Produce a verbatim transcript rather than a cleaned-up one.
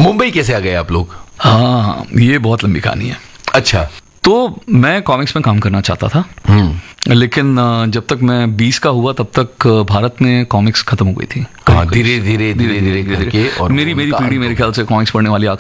मुंबई कैसे आ गए आप लोग? हाँ, ये बहुत लंबी कहानी है। अच्छा। तो मैं कॉमिक्स में काम करना चाहता था, लेकिन जब तक मैं बीस का हुआ तब तक भारत में कॉमिक्स खत्म हो गई थी। धीरे धीरे धीरे धीरे करके, और मेरी मेरी पीढ़ी मेरे ख्याल से कॉमिक्स पढ़ने वाली